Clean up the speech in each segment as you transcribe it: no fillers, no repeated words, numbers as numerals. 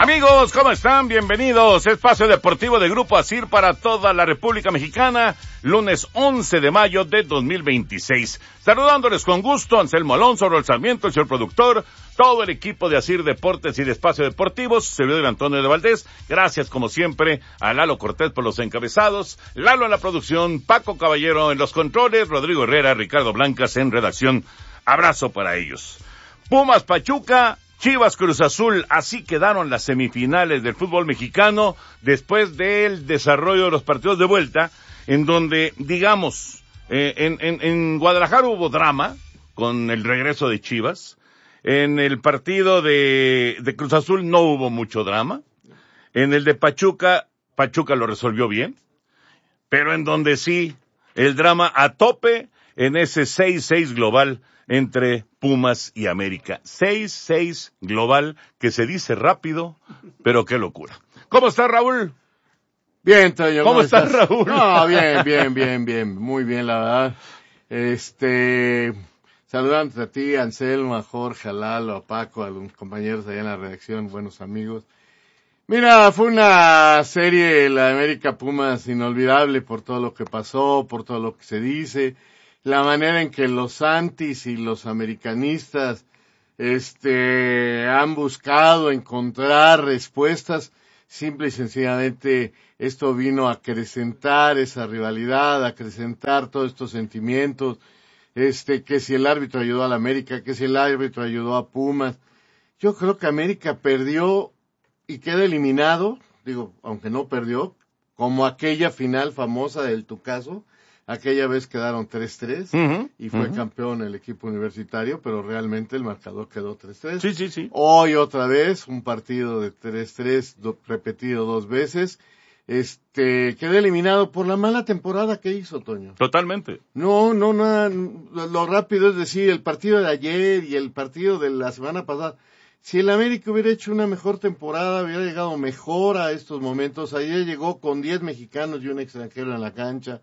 Amigos, ¿cómo están? Bienvenidos. Espacio Deportivo de Grupo ASIR para toda la República Mexicana, lunes 11 de mayo de 2026. Saludándoles con gusto, Anselmo Alonso, Raúl Sarmiento, el señor productor, todo el equipo de ASIR Deportes y de Espacio Deportivo, su servidor Antonio de Valdés. Gracias, como siempre, a Lalo Cortés por los encabezados, Lalo en la producción, Paco Caballero en los controles, Rodrigo Herrera, Ricardo Blancas en redacción. Abrazo para ellos. Pumas Pachuca, Chivas Cruz Azul, así quedaron las semifinales del fútbol mexicano después del desarrollo de los partidos de vuelta, en donde, digamos, en Guadalajara hubo drama con el regreso de Chivas. En el partido de Cruz Azul no hubo mucho drama. En el de Pachuca lo resolvió bien. Pero en donde sí, el drama a tope en ese 6-6 global entre Pumas y América. 6-6 global, que se dice rápido, pero qué locura. ¿Cómo está Raúl? Bien, Toño. ¿Cómo estás, Raúl? No, bien. Muy bien, la verdad. Saludándote a ti, a Anselmo, a Jorge, a Lalo, a Paco, a los compañeros allá en la redacción, buenos amigos. Mira, fue una serie, la América Pumas, inolvidable por todo lo que pasó, por todo lo que se dice, la manera en que los antis y los americanistas han buscado encontrar respuestas. Simple y sencillamente esto vino a acrecentar esa rivalidad, a acrecentar todos estos sentimientos, que si el árbitro ayudó a la América, que si el árbitro ayudó a Pumas. Yo creo que América perdió y queda eliminado, digo, aunque no perdió, como aquella final famosa del Tucaso. Aquella vez quedaron 3-3 y fue campeón el equipo universitario, pero realmente el marcador quedó 3-3. Sí. Hoy otra vez un partido de 3-3 repetido 2 veces. Quedó eliminado por la mala temporada que hizo, Toño. Totalmente. No, lo rápido es decir, el partido de ayer y el partido de la semana pasada. Si el América hubiera hecho una mejor temporada, hubiera llegado mejor a estos momentos. Ayer llegó con 10 mexicanos y un extranjero en la cancha.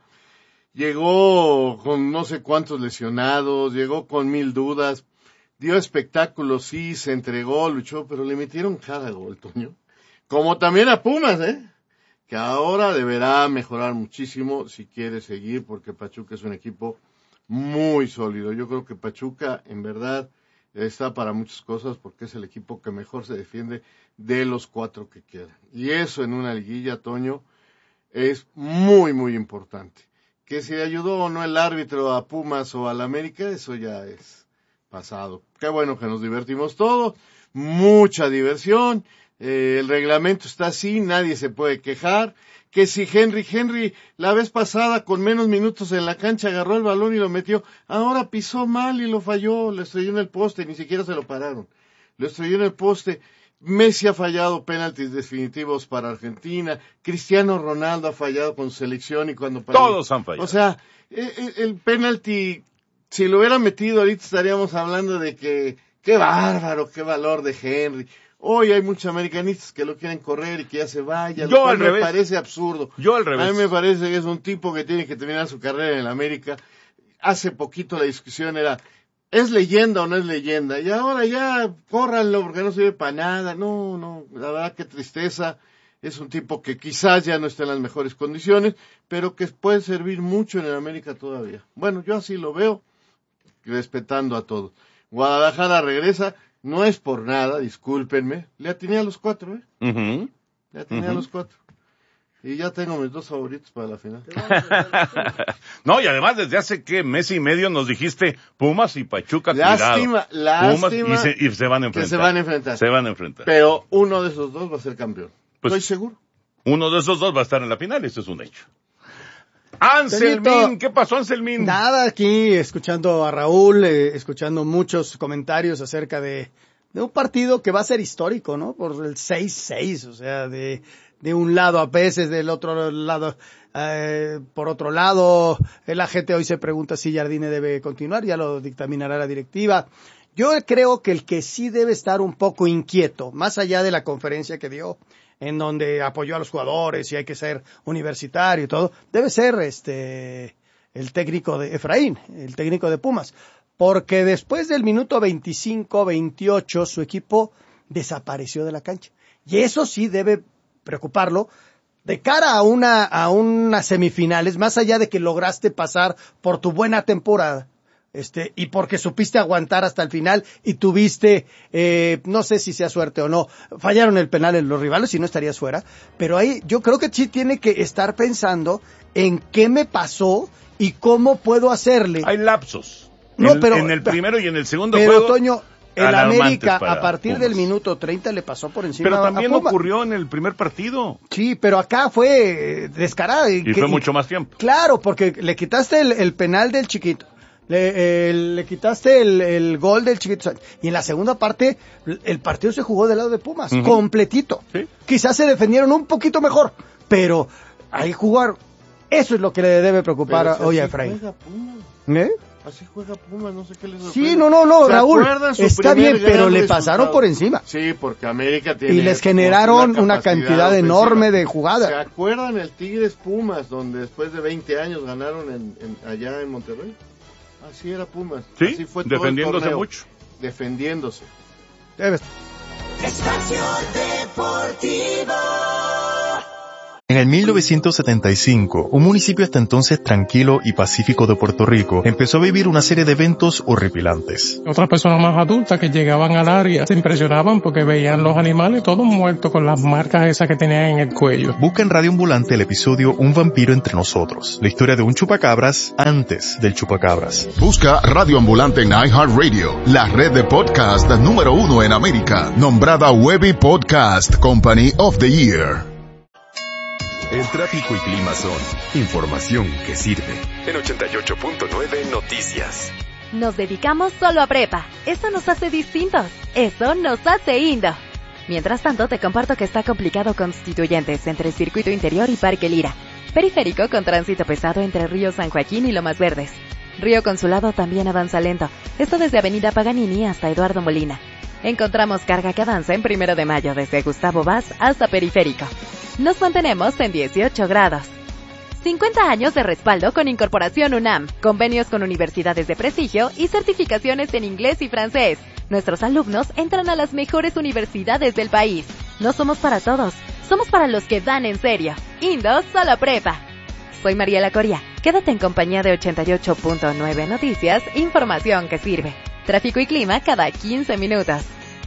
Llegó con no sé cuántos lesionados, llegó con 1000 dudas, dio espectáculo, sí, se entregó, luchó, pero le metieron cada gol, Toño. Como también a Pumas, que ahora deberá mejorar muchísimo si quiere seguir, porque Pachuca es un equipo muy sólido. Yo creo que Pachuca, en verdad, está para muchas cosas, porque es el equipo que mejor se defiende de los 4 que quedan. Y eso en una liguilla, Toño, es muy, muy importante. Que si ayudó o no el árbitro a Pumas o al América, eso ya es pasado. Qué bueno que nos divertimos todos, mucha diversión, el reglamento está así, nadie se puede quejar. Que si Henry la vez pasada con menos minutos en la cancha agarró el balón y lo metió, ahora pisó mal y lo falló, lo estrelló en el poste, ni siquiera se lo pararon, lo estrelló en el poste. Messi ha fallado penaltis definitivos para Argentina, Cristiano Ronaldo ha fallado con su selección y cuando... Todos han fallado. O sea, el penalti, si lo hubiera metido ahorita estaríamos hablando de que, qué bárbaro, qué valor de Henry. Hoy hay muchos americanistas que lo quieren correr y que ya se vaya, lo cual me parece absurdo. Yo al revés. A mí me parece que es un tipo que tiene que terminar su carrera en la América. Hace poquito la discusión era... ¿es leyenda o no es leyenda? Y ahora ya, córranlo porque no sirve para nada. No, la verdad qué tristeza. Es un tipo que quizás ya no está en las mejores condiciones, pero que puede servir mucho en el América todavía. Bueno, yo así lo veo, respetando a todos. Guadalajara regresa, no es por nada, discúlpenme. Le atiné a los 4, Le atiné a los 4. Y ya tengo mis 2 favoritos para la final. No, y además desde hace mes y medio nos dijiste Pumas y Pachuca, lástima, Pumas y se van a enfrentar. Que se van a enfrentar. Pero Pero uno de esos dos va a ser campeón. Pues, estoy seguro. Uno de esos dos va a estar en la final, eso es un hecho. Anselmín, ¿qué pasó, Anselmín? Nada, aquí escuchando a Raúl, escuchando muchos comentarios acerca de un partido que va a ser histórico, ¿no? Por el 6-6, o sea, de un lado a veces, del otro lado, por otro lado, la gente hoy se pregunta si Jardine debe continuar, ya lo dictaminará la directiva. Yo creo que el que sí debe estar un poco inquieto, más allá de la conferencia que dio, en donde apoyó a los jugadores y hay que ser universitario y todo, debe ser el técnico de Efraín, el técnico de Pumas, porque después del minuto 25-28 su equipo desapareció de la cancha. Y eso sí debe preocuparlo de cara a unas semifinales, más allá de que lograste pasar por tu buena temporada, y porque supiste aguantar hasta el final y tuviste, no sé si sea suerte o no, fallaron el penal en los rivales, si no estarías fuera, pero ahí yo creo que sí tiene que estar pensando en qué me pasó y cómo puedo hacerle. Hay lapsos. No, pero en el primero y en el segundo pero, juego. Toño, el América a partir del minuto 30 le pasó por encima. Pero también ocurrió en el primer partido. Sí, pero acá fue descarado. Y fue mucho más tiempo. Claro, porque le quitaste el penal del Chiquito. Le quitaste el gol del Chiquito. Y en la segunda parte, el partido se jugó del lado de Pumas, completito. ¿Sí? Quizás se defendieron un poquito mejor, pero ahí jugar, eso es lo que le debe preocupar hoy a Efraín. Así juega Pumas, no sé qué les Sí, no, Raúl, está bien, pero le pasaron por encima. Sí, porque América tiene... Y les generaron una cantidad enorme de jugadas. ¿Se acuerdan el Tigres Pumas, donde después de 20 años ganaron allá en Monterrey? Así era Pumas. Sí, así fue defendiéndose todo el torneo, mucho. Defendiéndose. Espacio Deportivo. En el 1975, un municipio hasta entonces tranquilo y pacífico de Puerto Rico empezó a vivir una serie de eventos horripilantes. Otras personas más adultas que llegaban al área se impresionaban porque veían los animales todos muertos con las marcas esas que tenían en el cuello. Busca en Radio Ambulante el episodio Un vampiro entre nosotros, la historia de un chupacabras antes del chupacabras. Busca Radio Ambulante en iHeartRadio, la red de podcast número 1 en América, nombrada Webby Podcast Company of the Year. El tráfico y clima son información que sirve. En 88.9 Noticias. Nos dedicamos solo a prepa. Eso nos hace distintos. Eso nos hace Indo. Mientras tanto, te comparto que está complicado Constituyentes entre Circuito Interior y Parque Lira. Periférico con tránsito pesado entre Río San Joaquín y Lomas Verdes. Río Consulado también avanza lento. Esto desde Avenida Paganini hasta Eduardo Molina. Encontramos carga que avanza en 1 de Mayo desde Gustavo Vaz hasta Periférico. Nos mantenemos en 18 grados. 50 años de respaldo con Incorporación UNAM, convenios con universidades de prestigio y certificaciones en inglés y francés. Nuestros alumnos entran a las mejores universidades del país. No somos para todos, somos para los que dan en serio. Indo solo prepa. Soy Mariela Coria. Quédate en compañía de 88.9 Noticias, información que sirve. Tráfico y clima cada 15 minutos.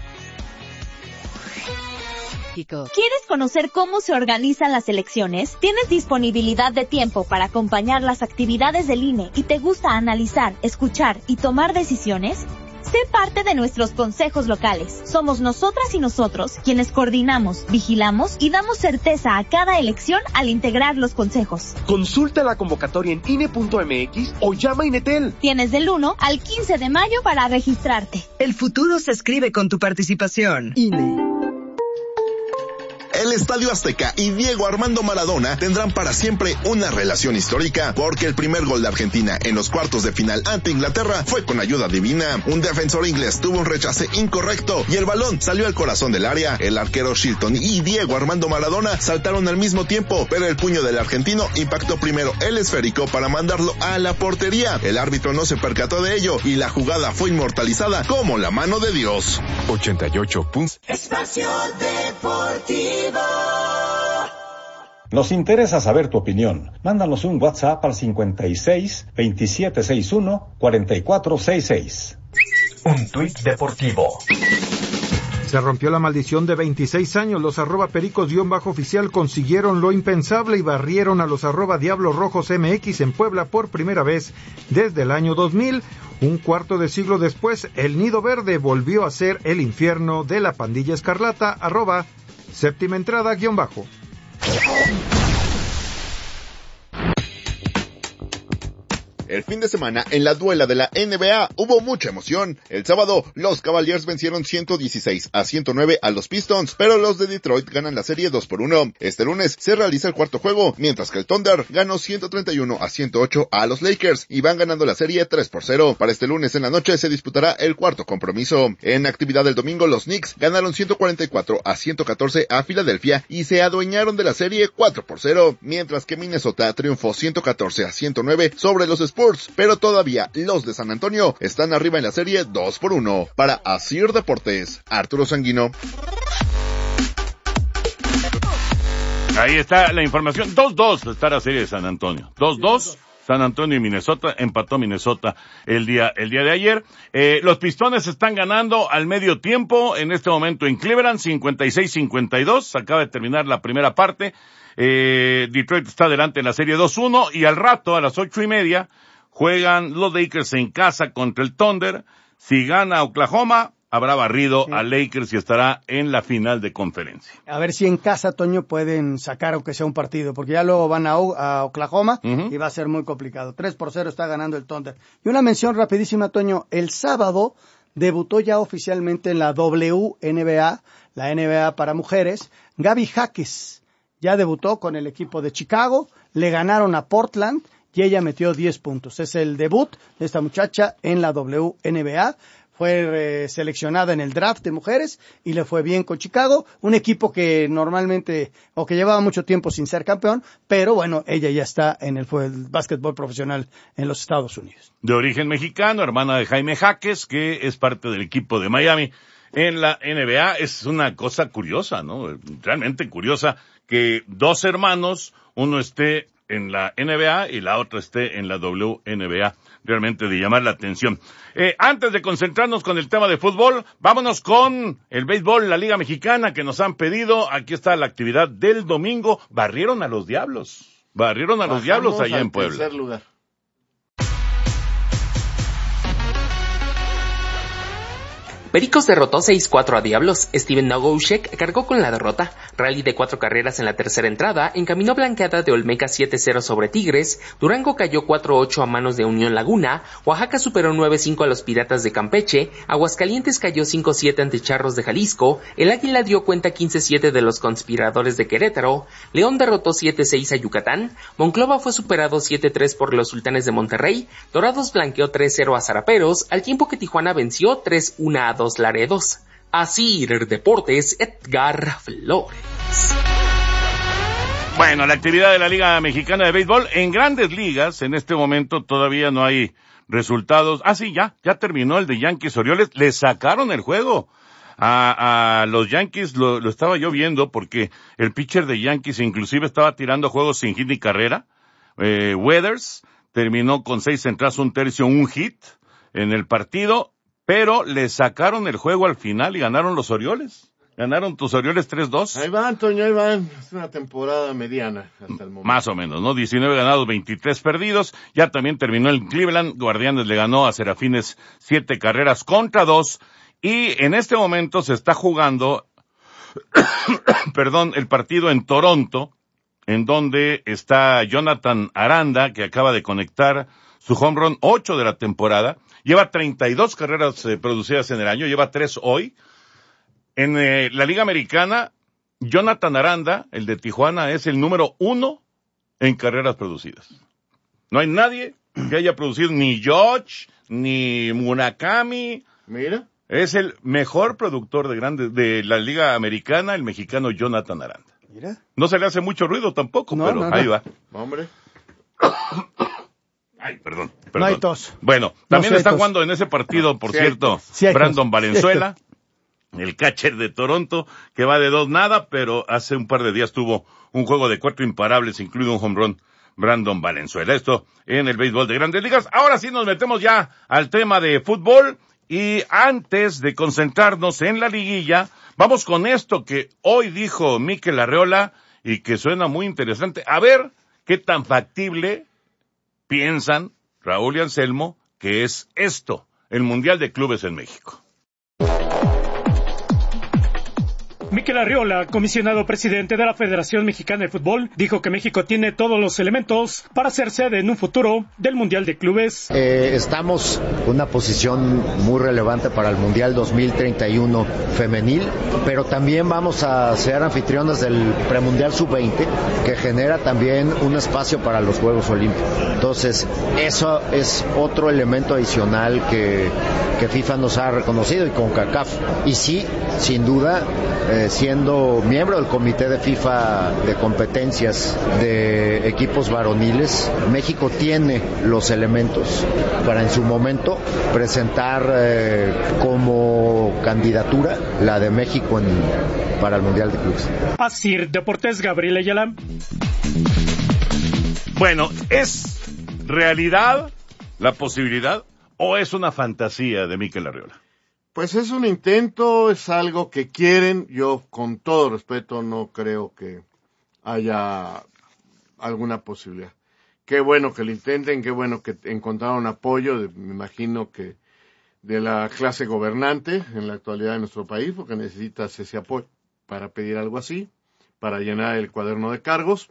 ¿Quieres conocer cómo se organizan las elecciones? ¿Tienes disponibilidad de tiempo para acompañar las actividades del INE y te gusta analizar, escuchar y tomar decisiones? Sé parte de nuestros consejos locales. Somos nosotras y nosotros quienes coordinamos, vigilamos y damos certeza a cada elección al integrar los consejos. Consulta la convocatoria en INE.mx o llama a Inetel. Tienes del 1 al 15 de mayo para registrarte. El futuro se escribe con tu participación. INE. El Estadio Azteca y Diego Armando Maradona tendrán para siempre una relación histórica porque el primer gol de Argentina en los cuartos de final ante Inglaterra fue con ayuda divina. Un defensor inglés tuvo un rechace incorrecto y el balón salió al corazón del área. El arquero Shilton y Diego Armando Maradona saltaron al mismo tiempo, pero el puño del argentino impactó primero el esférico para mandarlo a la portería. El árbitro no se percató de ello y la jugada fue inmortalizada como la mano de Dios. 88. Espacio Deportivo. Nos interesa saber tu opinión. Mándanos un WhatsApp al 56 2761 4466. Un tuit deportivo. Se rompió la maldición de 26 años. Los @pericos_oficial consiguieron lo impensable y barrieron a los @Diablos Rojos MX en Puebla por primera vez desde el año 2000. Un cuarto de siglo después, el Nido Verde volvió a ser el infierno de la pandilla escarlata. @Séptima entrada _ El fin de semana, en la duela de la NBA, hubo mucha emoción. El sábado, los Cavaliers vencieron 116-109 a los Pistons, pero los de Detroit ganan la serie 2-1. Este lunes se realiza el cuarto juego, mientras que el Thunder ganó 131-108 a los Lakers y van ganando la serie 3-0. Para este lunes en la noche se disputará el cuarto compromiso. En actividad del domingo, los Knicks ganaron 144-114 a Filadelfia y se adueñaron de la serie 4-0, mientras que Minnesota triunfó 114-109 sobre los Spurs, pero todavía los de San Antonio están arriba en la serie 2-1. Para Asir Deportes, Arturo Sanguino. Ahí está la información. 2-2 está la serie de San Antonio. 2-2. San Antonio y Minnesota, empató Minnesota el día de ayer. Los Pistones están ganando al medio tiempo en este momento en Cleveland, 56-52. Acaba de terminar la primera parte. Detroit está adelante en la serie 2-1 y al rato, a las 8:30, juegan los Lakers en casa contra el Thunder. Si gana Oklahoma, habrá barrido a Lakers y estará en la final de conferencia. A ver si en casa, Toño, pueden sacar aunque sea un partido, porque ya luego van a Oklahoma y va a ser muy complicado. 3-0 está ganando el Thunder. Y una mención rapidísima, Toño. El sábado debutó ya oficialmente en la WNBA, la NBA para mujeres, Gaby Jaques. Ya debutó con el equipo de Chicago, le ganaron a Portland y ella metió 10 puntos. Es el debut de esta muchacha en la WNBA. Fue seleccionada en el draft de mujeres y le fue bien con Chicago, un equipo que normalmente, o que llevaba mucho tiempo sin ser campeón, pero bueno, ella ya está en el básquetbol profesional en los Estados Unidos. De origen mexicano, hermana de Jaime Jaques, que es parte del equipo de Miami en la NBA. Es una cosa curiosa, ¿no? Realmente curiosa que dos hermanos, uno esté en la NBA y la otra esté en la WNBA. Realmente de llamar la atención. Antes de concentrarnos con el tema de fútbol, vámonos con el béisbol, la Liga Mexicana, que nos han pedido. Aquí está la actividad del domingo. Barrieron a los Diablos. Allá en Puebla. Tercer lugar. Pericos derrotó 6-4 a Diablos. Steven Nogoushek cargó con la derrota. Rally de 4 carreras en la tercera entrada encaminó blanqueada de Olmeca 7-0 sobre Tigres. Durango cayó 4-8 a manos de Unión Laguna. Oaxaca superó 9-5 a los Piratas de Campeche. Aguascalientes cayó 5-7 ante Charros de Jalisco. El Águila dio cuenta 15-7 de los Conspiradores de Querétaro. León derrotó 7-6 a Yucatán. Monclova fue superado 7-3 por los Sultanes de Monterrey. Dorados blanqueó 3-0 a Zaraperos, al tiempo que Tijuana venció 3-1 a Laredos. Así Deportes, Edgar Flores. Bueno, la actividad de la Liga Mexicana de Béisbol en Grandes Ligas, en este momento todavía no hay resultados. Sí, ya terminó el de Yankees Orioles. Le sacaron el juego a los Yankees, lo estaba yo viendo porque el pitcher de Yankees inclusive estaba tirando juegos sin hit ni carrera. Weathers terminó con 6 entradas, 1/3, un hit en el partido. Pero le sacaron el juego al final y ganaron los Orioles. Ganaron tus Orioles 3-2. Ahí van, Toño, ahí van. Es una temporada mediana hasta el momento. Más o menos, ¿no? 19 ganados, 23 perdidos. Ya también terminó el Cleveland. Guardianes le ganó a Serafines 7 carreras contra 2. Y en este momento se está jugando, el partido en Toronto, en donde está Jonathan Aranda, que acaba de conectar su home run 8 de la temporada. Lleva 32 carreras producidas en el año, lleva 3 hoy. En la Liga Americana, Jonathan Aranda, el de Tijuana, es el número 1 en carreras producidas. No hay nadie que haya producido ni George, ni Murakami. Mira. Es el mejor productor de la Liga Americana, el mexicano Jonathan Aranda. Mira. No se le hace mucho ruido tampoco, pero ahí va. Hombre. Ay, perdón. No hay tos. Bueno, también está jugando en ese partido, por cierto, Brandon Valenzuela, el catcher de Toronto, que va de 2-0, pero hace un par de días tuvo un juego de 4 imparables, incluido un home run, Brandon Valenzuela. Esto en el béisbol de Grandes Ligas. Ahora sí nos metemos ya al tema de fútbol, y antes de concentrarnos en la liguilla, vamos con esto que hoy dijo Mikel Arreola y que suena muy interesante. A ver qué tan factible piensan Raúl y Anselmo que es esto, el Mundial de Clubes en México. Mikel Arriola, comisionado presidente de la Federación Mexicana de Fútbol, dijo que México tiene todos los elementos para ser sede en un futuro del Mundial de Clubes. Estamos en una posición muy relevante para el Mundial 2031 femenil, pero también vamos a ser anfitriones del Premundial Sub-20, que genera también un espacio para los Juegos Olímpicos. Entonces, eso es otro elemento adicional que FIFA nos ha reconocido, y CONCACAF. Y sí, sin duda, siendo miembro del comité de FIFA de competencias de equipos varoniles, México tiene los elementos para en su momento presentar como candidatura la de México para el Mundial de Clubes. Asir Deportes, Gabriel Ayala. Bueno, ¿es realidad la posibilidad o es una fantasía de Mikel Arriola? Pues es un intento, es algo que quieren. Yo, con todo respeto, no creo que haya alguna posibilidad. Qué bueno que lo intenten, qué bueno que encontraron apoyo, me imagino que de la clase gobernante en la actualidad de nuestro país, porque necesitas ese apoyo para pedir algo así, para llenar el cuaderno de cargos,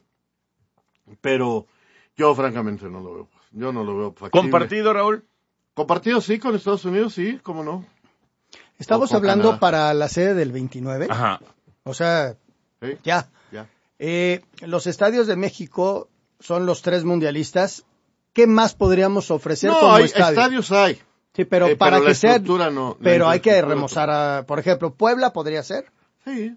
pero yo francamente no lo veo. Yo no lo veo factible. ¿Compartido, Raúl? Compartido, sí, con Estados Unidos, sí, cómo no. Estamos hablando Canadá. Para la sede del 29. Ajá. O sea, ¿sí? Ya. Los estadios de México son los 3 mundialistas. ¿Qué más podríamos ofrecer como estadio? Estadios hay. Sí, pero para que sea... No, pero hay que remozar por ejemplo, Puebla podría ser. Sí.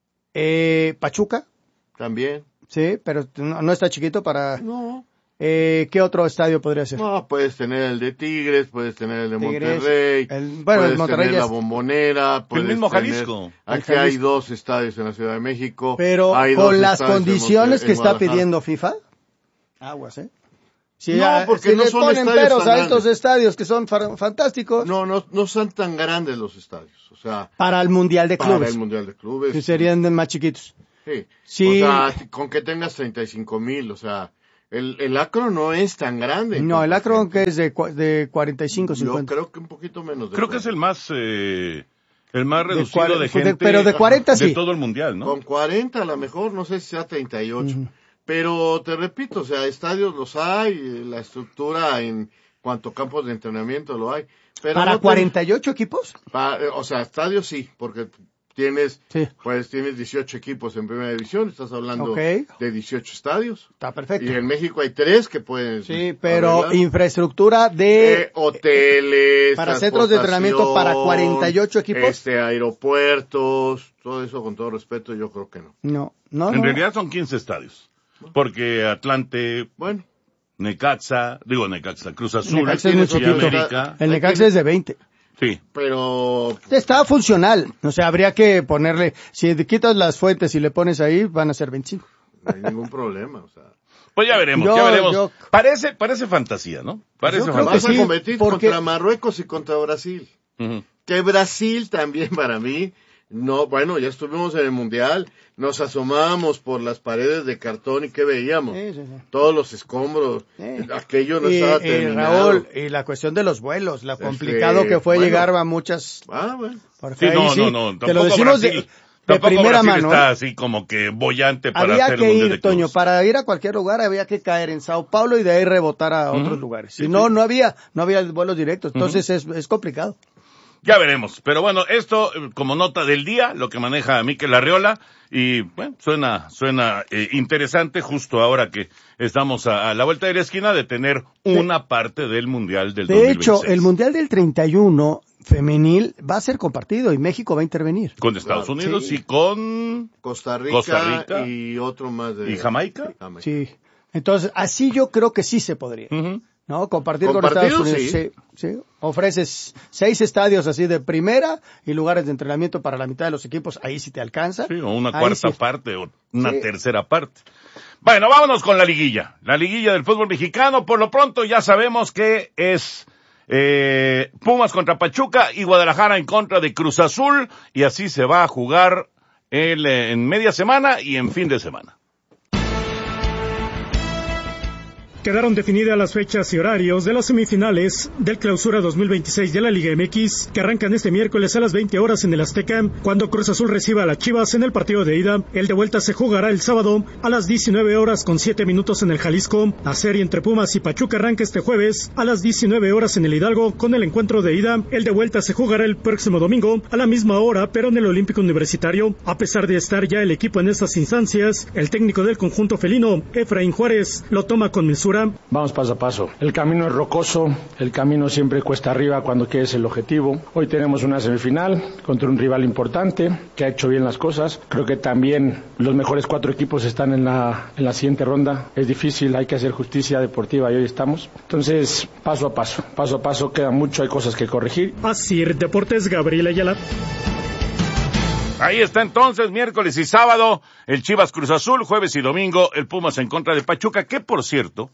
Pachuca. También. Sí, pero no está chiquito para... No. ¿Qué otro estadio podría ser? No, puedes tener el de Tigres, puedes tener el de Monterrey, puedes Monterrey tener la Bombonera, el mismo Jalisco. Aquí hay 2 estadios en la Ciudad de México. Pero con las condiciones que está pidiendo FIFA, aguas, Si porque no le son ponen peros a estos estadios que son fantásticos. No son tan grandes los estadios, o sea. Para el Mundial de Clubes. Para el Mundial de Clubes. Que serían más chiquitos. Sí. O sea, con que tengas 35,000, o sea. El Akron no es tan grande. No, el Akron que es de 45, 50. Yo creo que un poquito menos. Creo que es el más reducido de gente. Pero de 40 sí. De todo el mundial, ¿no? Con 40 a lo mejor, no sé si sea 38. Pero te repito, o sea, estadios los hay, la estructura en cuanto a campos de entrenamiento lo hay. Pero ¿Para 48 equipos? O sea, estadios sí, porque tienes 18 equipos en primera división, estás hablando de 18 estadios. Está perfecto. Y en México hay 3 que pueden... Sí, pero infraestructura de... hoteles, para centros de entrenamiento para 48 equipos. Aeropuertos, todo eso con todo respeto, yo creo que no. No. En realidad son 15 estadios. Porque Atlante... Bueno. Necaxa, Cruz Azul, Necaxa es muy chiquito. América. El Necaxa es de 20. Sí. Pero... Está funcional. O sea, habría que ponerle... Si quitas las fuentes y le pones ahí, van a ser 25. No hay ningún problema, o sea... Pues ya veremos. Parece fantasía, ¿no? Parece fantasía. Vas a competir contra Marruecos y contra Brasil. Que Brasil también para mí... No, bueno, ya estuvimos en el Mundial, nos asomábamos por las paredes de cartón y ¿qué veíamos? Sí. Todos los escombros, aquello no estaba terminado. Raúl, y la cuestión de los vuelos, lo complicado que fue llegar a muchas... bueno. Sí, no, te lo decimos Brasil, de primera Brasil mano. Está así como que bollante para había hacer que el Mundial ir, de Clubes. Toño, para ir a cualquier lugar había que caer en Sao Paulo y de ahí rebotar a otros lugares. Si no había vuelos directos, entonces es complicado. Ya veremos, pero bueno, esto como nota del día, lo que maneja Mikel Arriola, y bueno, suena interesante justo ahora que estamos a la vuelta de la esquina de tener una parte del Mundial del 2026. De hecho, el Mundial del 31 femenil va a ser compartido y México va a intervenir. Con Estados Unidos y con Costa Rica y otro más de... ¿Y Jamaica? Sí, entonces así yo creo que sí se podría. ¿No? Compartir con Estados Unidos. Sí. Ofreces 6 estadios así de primera y lugares de entrenamiento para la mitad de los equipos. Ahí sí te alcanza. Sí, o una cuarta parte o una tercera parte. Bueno, vámonos con la liguilla. La liguilla del fútbol mexicano. Por lo pronto ya sabemos que es Pumas contra Pachuca y Guadalajara en contra de Cruz Azul. Y así se va a jugar en media semana y en fin de semana. Quedaron definidas las fechas y horarios de las semifinales del Clausura 2026 de la Liga MX, que arrancan este miércoles a las 20 horas en el Azteca, cuando Cruz Azul reciba a las Chivas en el partido de ida. El de vuelta se jugará el sábado a las 19 horas con 7 minutos en el Jalisco. La serie entre Pumas y Pachuca arranca este jueves a las 19 horas en el Hidalgo con el encuentro de ida. El de vuelta se jugará el próximo domingo a la misma hora, pero en el Olímpico Universitario. A pesar de estar ya el equipo en estas instancias, el técnico del conjunto felino, Efraín Juárez, lo toma con mesura. Vamos paso a paso. El camino es rocoso, el camino siempre cuesta arriba cuando quieres el objetivo. Hoy tenemos una semifinal contra un rival importante que ha hecho bien las cosas. Creo que también los mejores 4 equipos están en la siguiente ronda. Es difícil, hay que hacer justicia deportiva y hoy estamos. Entonces, paso a paso, queda mucho, hay cosas que corregir. Así, Deportes, Gabriel Ayala. Ahí está entonces, miércoles y sábado, el Chivas Cruz Azul, jueves y domingo, el Pumas en contra de Pachuca, que por cierto,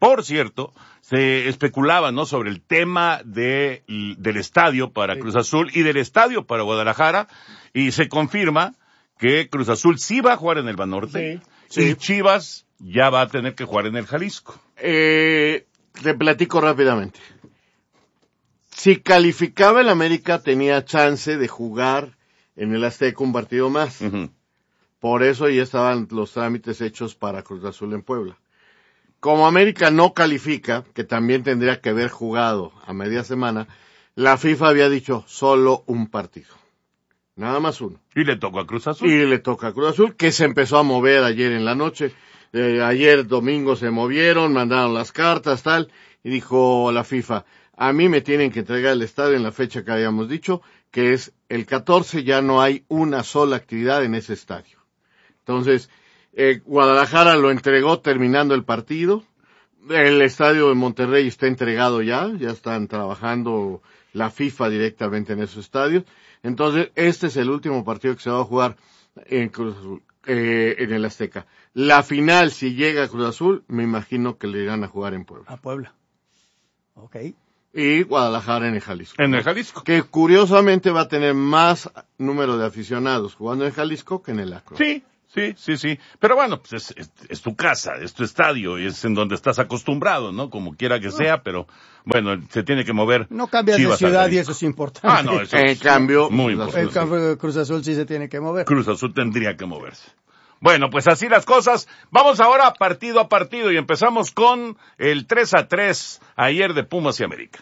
se especulaba, ¿no?, sobre el tema del estadio para Cruz Azul y del estadio para Guadalajara, y se confirma que Cruz Azul sí va a jugar en el Banorte, y Chivas ya va a tener que jugar en el Jalisco. Te platico rápidamente. Si calificaba el América, tenía chance de jugar en el Azteca un partido más. Uh-huh. Por eso ya estaban los trámites hechos para Cruz Azul en Puebla. Como América no califica, que también tendría que haber jugado a media semana, la FIFA había dicho solo un partido. Nada más uno. Y le tocó a Cruz Azul. Y le toca a Cruz Azul, que se empezó a mover ayer en la noche. Ayer domingo se movieron, mandaron las cartas, tal, y dijo la FIFA, a mí me tienen que entregar el estadio en la fecha que habíamos dicho, que es el 14, ya no hay una sola actividad en ese estadio. Entonces, Guadalajara lo entregó terminando el partido, el estadio de Monterrey está entregado ya están trabajando la FIFA directamente en esos estadios. Entonces, este es el último partido que se va a jugar en Cruz Azul, en el Azteca. La final, si llega a Cruz Azul, me imagino que le irán a jugar en Puebla. A Puebla. Ok. Y Guadalajara en el Jalisco. En el Jalisco. Que curiosamente va a tener más número de aficionados jugando en Jalisco que en el Akron. Sí. Pero bueno, pues es tu casa, es tu estadio, es en donde estás acostumbrado, ¿no? Como quiera que sea, pero bueno, se tiene que mover. No cambias Chivas de ciudad y eso es importante. No, eso en cambio, muy importante. En cambio, Cruz Azul sí se tiene que mover. Cruz Azul tendría que moverse. Bueno, pues así las cosas. Vamos ahora partido a partido y empezamos con el 3-3 ayer de Pumas y América.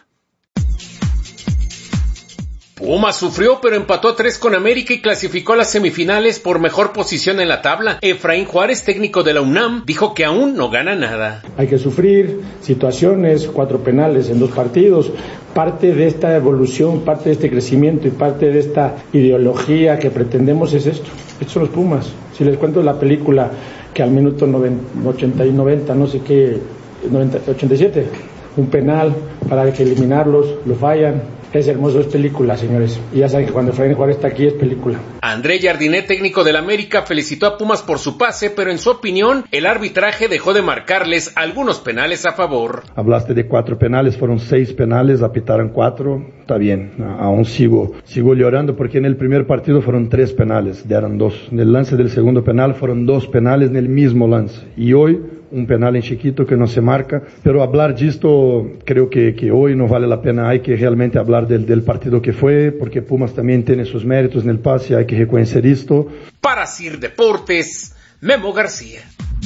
Pumas sufrió pero empató a 3 con América y clasificó a las semifinales por mejor posición en la tabla. Efraín Juárez, técnico de la UNAM, dijo que aún no gana nada. Hay que sufrir situaciones, 4 penales en 2 partidos. Parte de esta evolución, parte de este crecimiento y parte de esta ideología que pretendemos es esto. Estos son los Pumas. Si les cuento la película que al minuto 80 y 90, no sé qué, 87, un penal para que eliminarlos, lo fallan. Es hermoso, es película, señores. Y ya saben que cuando Efraín Juárez está aquí es película. André Jardinet, técnico del América, felicitó a Pumas por su pase, pero en su opinión, el arbitraje dejó de marcarles algunos penales a favor. Hablaste de 4 penales, fueron 6 penales, apitaron 4, está bien. Aún sigo llorando porque en el primer partido fueron 3 penales, dieron 2. En el lance del segundo penal fueron 2 penales en el mismo lance. Y hoy, un penal en chiquito que no se marca, pero hablar de esto creo que hoy no vale la pena, hay que realmente hablar del partido que fue, porque Pumas también tiene sus méritos en el pase, hay que reconocer esto. Para Sir Deportes, Memo García.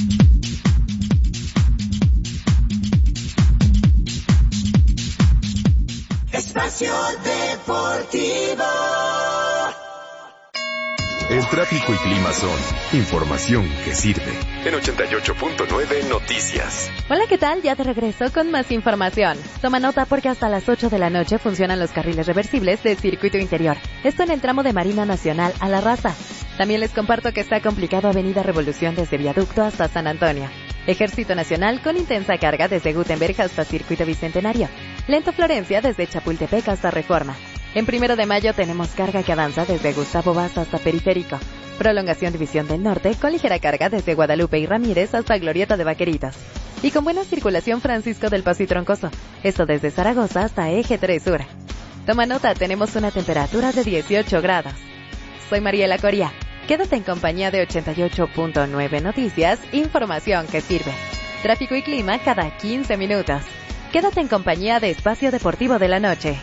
Espacio Deportivo. El tráfico y clima son información que sirve. En 88.9 Noticias. Hola, ¿qué tal? Ya te regreso con más información. Toma nota porque hasta las 8 de la noche funcionan los carriles reversibles de circuito interior. Esto en el tramo de Marina Nacional a La Raza. También les comparto que está complicado Avenida Revolución desde Viaducto hasta San Antonio. Ejército Nacional con intensa carga desde Gutenberg hasta Circuito Bicentenario. Lento Florencia desde Chapultepec hasta Reforma. En 1 de Mayo tenemos carga que avanza desde Gustavo Vaz hasta Periférico. Prolongación División del Norte con ligera carga desde Guadalupe y Ramírez hasta Glorieta de Vaqueritos. Y con buena circulación Francisco del Paso y Troncoso. Esto desde Zaragoza hasta Eje 3 Sur. Toma nota, tenemos una temperatura de 18 grados. Soy Mariela Coria. Quédate en compañía de 88.9 Noticias, información que sirve. Tráfico y clima cada 15 minutos. Quédate en compañía de Espacio Deportivo de la Noche.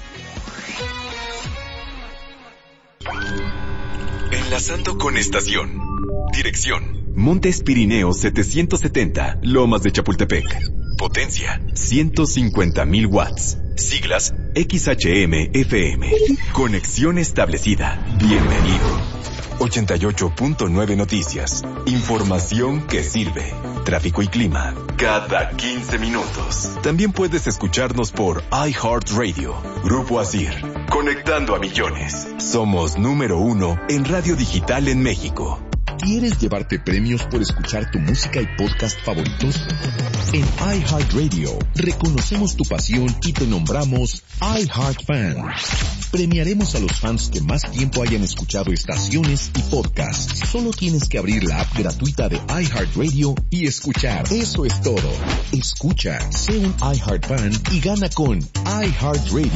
Enlazando con estación. Dirección: Montes Pirineos 770, Lomas de Chapultepec. Potencia: 150,000 watts. Siglas: XHM-FM. Conexión establecida. Bienvenido. 88.9 Noticias. Información que sirve. Tráfico y clima cada 15 minutos. También puedes escucharnos por iHeartRadio. Grupo Asir. Conectando a millones. Somos número 1 en radio digital en México. ¿Quieres llevarte premios por escuchar tu música y podcast favoritos? En iHeartRadio reconocemos tu pasión y te nombramos iHeartFan. Premiaremos a los fans que más tiempo hayan escuchado estaciones y podcasts. Solo tienes que abrir la app gratuita de iHeartRadio y escuchar. Eso es todo. Escucha, sé un iHeartFan y gana con iHeartRadio.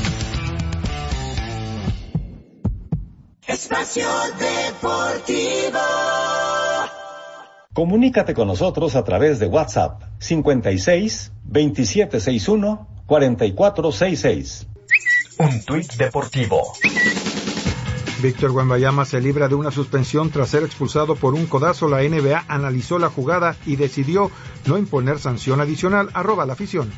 Espacio Deportivo. Comunícate con nosotros a través de WhatsApp 56 2761 4466. Un tuit deportivo. Víctor Wembanyama se libra de una suspensión tras ser expulsado por un codazo. La NBA analizó la jugada y decidió no imponer sanción adicional. @la afición.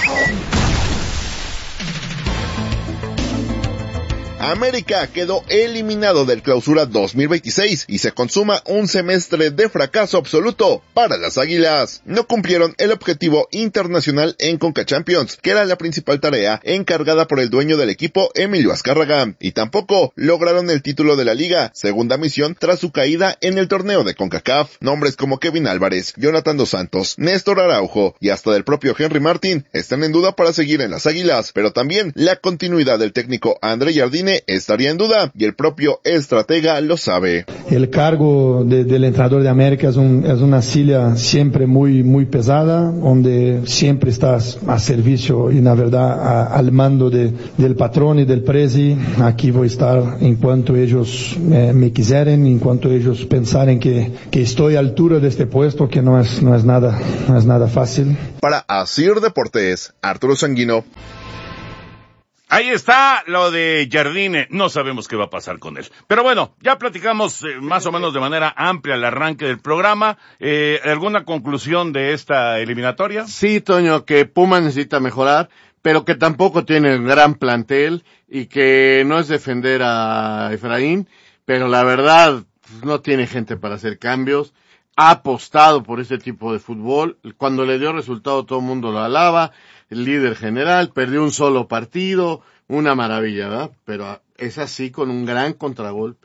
América quedó eliminado del Clausura 2026 y se consuma un semestre de fracaso absoluto para las Águilas. No cumplieron el objetivo internacional en CONCACHAMPIONS, que era la principal tarea encargada por el dueño del equipo, Emilio Azcárraga, y tampoco lograron el título de la liga, segunda misión tras su caída en el torneo de CONCACAF. Nombres como Kevin Álvarez, Jonathan Dos Santos, Néstor Araujo y hasta del propio Henry Martin están en duda para seguir en las Águilas, pero también la continuidad del técnico André Jardine estaría en duda y el propio estratega lo sabe. El cargo del entrenador de América es una silla siempre muy pesada, donde siempre estás a servicio y la verdad al mando del patrón y del presi. Aquí voy a estar en cuanto ellos me quisieren, en cuanto ellos pensaren que estoy a altura de este puesto, que no es nada fácil. Para Asir Deportes, Arturo Sanguino. Ahí está lo de Jardine, no sabemos qué va a pasar con él. Pero bueno, ya platicamos más o menos de manera amplia el arranque del programa. ¿Alguna conclusión de esta eliminatoria? Sí, Toño, que Puma necesita mejorar, pero que tampoco tiene un gran plantel y que no es defender a Efraín, pero la verdad no tiene gente para hacer cambios. Ha apostado por este tipo de fútbol. Cuando le dio resultado todo el mundo lo alaba. El líder general, perdió un solo partido, una maravilla, ¿verdad? Pero es así con un gran contragolpe.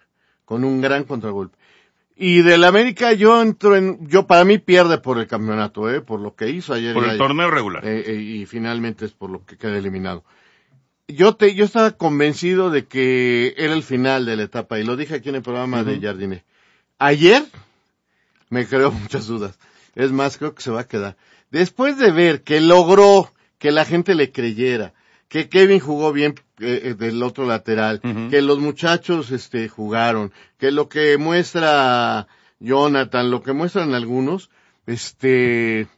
Y del América para mí pierde por el campeonato, por lo que hizo ayer. Por el torneo regular. Y finalmente es por lo que queda eliminado. Yo estaba convencido de que era el final de la etapa, y lo dije aquí en el programa de Jardine. Ayer me creó muchas dudas. Es más, creo que se va a quedar. Después de ver que logró que la gente le creyera, que Kevin jugó bien del otro lateral, que los muchachos jugaron, que lo que muestra Jonathan, lo que muestran algunos, dices,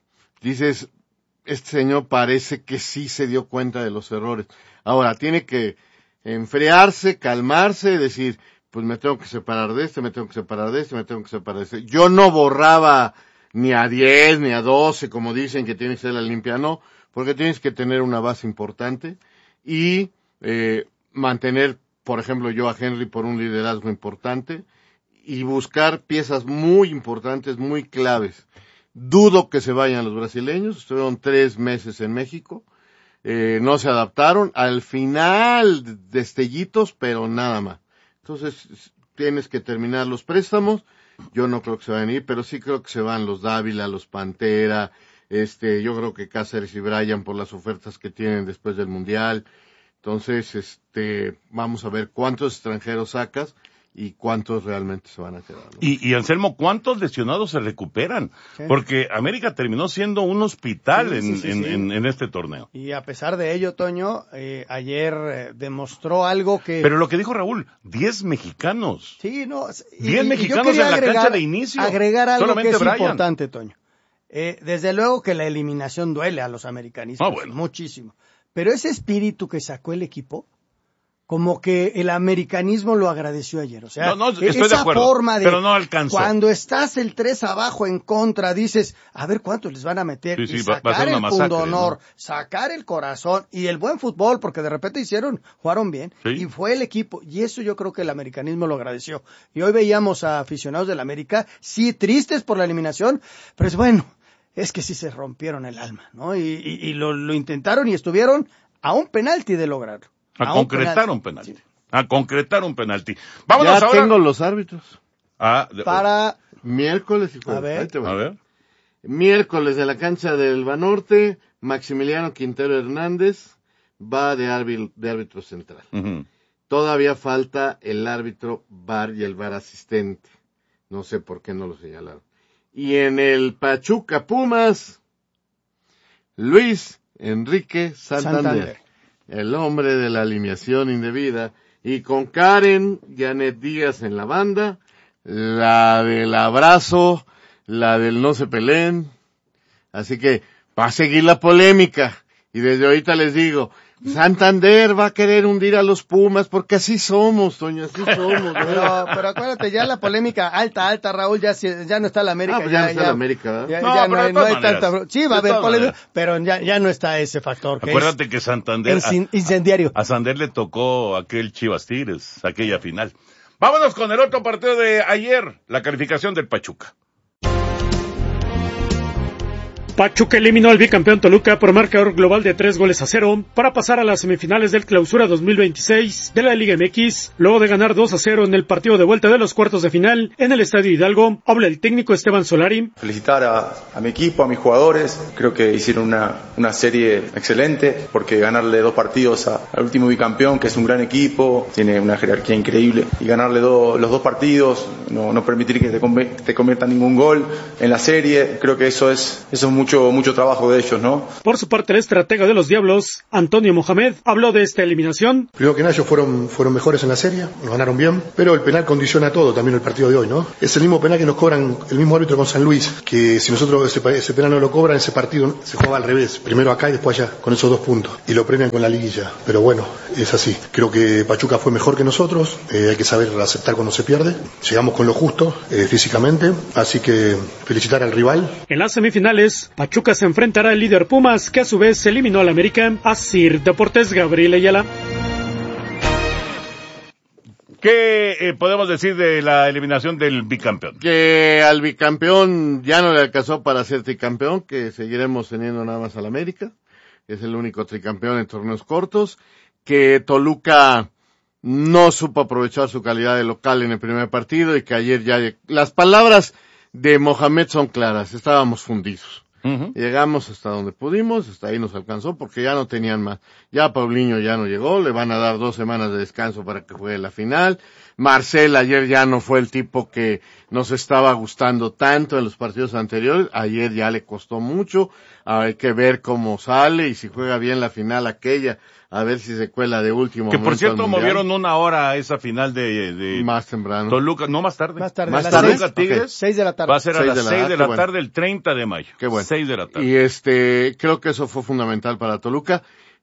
este señor parece que sí se dio cuenta de los errores. Ahora, tiene que enfriarse, calmarse, decir, pues me tengo que separar de este, me tengo que separar de este, me tengo que separar de este. Yo no borraba ni a 10, ni a 12, como dicen que tiene que ser la limpia, no, porque tienes que tener una base importante y mantener, por ejemplo, yo a Henry por un liderazgo importante y buscar piezas muy importantes, muy claves. Dudo que se vayan los brasileños, estuvieron 3 meses en México, no se adaptaron, al final destellitos, pero nada más. Entonces, tienes que terminar los préstamos. Yo no creo que se vayan a ir, pero sí creo que se van los Dávila, los Pantera, yo creo que Cáceres y Bryan por las ofertas que tienen después del Mundial. Entonces, vamos a ver cuántos extranjeros sacas y cuántos realmente se van a quedar, ¿no? Y Anselmo, ¿cuántos lesionados se recuperan? Sí. Porque América terminó siendo un hospital en este torneo. Y a pesar de ello, Toño, ayer demostró algo que... Pero lo que dijo Raúl, 10 mexicanos. Sí, no. 10 mexicanos en la cancha de inicio. Agregar algo solamente que es Bryan. Importante, Toño. Desde luego que la eliminación duele a los americanistas. Bueno. Muchísimo. Pero ese espíritu que sacó el equipo, como que el americanismo lo agradeció ayer. O sea, estoy esa de acuerdo, forma de, pero no alcanzó. Cuando estás el 3 abajo en contra, dices, a ver cuántos les van a meter, y sacar el pundonor, ¿no? Sacar el corazón y el buen fútbol, porque de repente jugaron bien, y fue el equipo, y eso yo creo que el americanismo lo agradeció. Y hoy veíamos a aficionados del América, sí, tristes por la eliminación, pero es bueno, es que sí se rompieron el alma, ¿no? Y lo intentaron y estuvieron a un penalti de lograrlo. A concretar un penalti. A concretar un penalti. Vámonos ya ahora. Tengo los árbitros. para... Miércoles y jueves. A ver. Miércoles de la cancha del Banorte, Maximiliano Quintero Hernández va de árbitro central. Uh-huh. Todavía falta el árbitro VAR y el VAR asistente. No sé por qué no lo señalaron. Y en el Pachuca Pumas, Luis Enrique Santander, el hombre de la alineación indebida, y con Karen Janet Díaz en la banda, la del abrazo, la del no se peleen. Así que va a seguir la polémica. Y desde ahorita les digo, Santander va a querer hundir a los Pumas, porque así somos, Toño, así somos. Pero acuérdate, ya la polémica alta, Raúl, ya no está la América. Pues ya no está la América, ¿verdad? No hay tanta... Sí, va a haber polémica, pero ya no está ese factor. Acuérdate que Santander... incendiario. A Santander le tocó aquel Chivas Tigres, aquella final. Vámonos con el otro partido de ayer, la calificación del Pachuca. Pachuca eliminó al bicampeón Toluca por marcador global de 3-0 para pasar a las semifinales del Clausura 2026 de la Liga MX, luego de ganar 2-0 en el partido de vuelta de los cuartos de final en el Estadio Hidalgo. Habla el técnico Esteban Solari. Felicitar a mi equipo, a mis jugadores. Creo que hicieron una serie excelente, porque ganarle 2 partidos al último bicampeón, que es un gran equipo, tiene una jerarquía increíble, y ganarle los 2 partidos, no permitir que te conviertan ningún gol en la serie, creo que eso es mucho trabajo de ellos, ¿no? Por su parte, el estratega de los Diablos, Antonio Mohamed, habló de esta eliminación. Primero que nada, ellos fueron mejores en la serie, nos ganaron bien, pero el penal condiciona todo, también el partido de hoy, ¿no? Es el mismo penal que nos cobran el mismo árbitro con San Luis, que si nosotros ese penal no lo cobran, ese partido se juega al revés, primero acá y después allá, con esos 2 puntos, y lo premian con la liguilla, pero bueno, es así. Creo que Pachuca fue mejor que nosotros, hay que saber aceptar cuando se pierde, llegamos con lo justo, físicamente, así que felicitar al rival. En las semifinales, Pachuca se enfrentará al líder Pumas, que a su vez eliminó al América. Asir Deportes, Gabriel Ayala. ¿Qué podemos decir de la eliminación del bicampeón? Que al bicampeón ya no le alcanzó para ser tricampeón, que seguiremos teniendo nada más al América. Es el único tricampeón en torneos cortos. Que Toluca no supo aprovechar su calidad de local en el primer partido, y que ayer ya... Las palabras de Mohamed son claras, estábamos fundidos. Uh-huh. Llegamos hasta donde pudimos, hasta ahí nos alcanzó, porque ya no tenían más. Ya Paulinho ya no llegó, le van a dar 2 semanas de descanso para que juegue la final. Marcel ayer ya no fue el tipo que nos estaba gustando tanto en los partidos anteriores, ayer ya le costó mucho, hay que ver cómo sale y si juega bien la final aquella, a ver si se cuela de último. Que por cierto movieron 1 hora esa final de más temprano. Toluca, no más tarde. Más tarde. Toluca Tigres. Okay. 6 de la tarde. Va a ser a las 6 de la tarde el 30 de mayo. Qué bueno. 6 de la tarde. Y creo que eso fue fundamental para Toluca.